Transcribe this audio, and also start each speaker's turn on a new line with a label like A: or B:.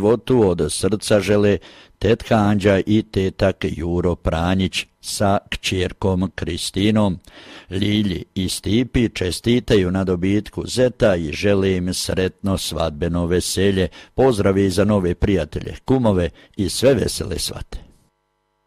A: životu od srca žele tetka Anđa i tetak Juro Pranjić sa kćerkom Kristinom. Ljilji i Stipi čestitaju na dobitku zeta i žele im sretno svadbeno veselje. Pozdravi za nove prijatelje, kumove i sve vesele svate.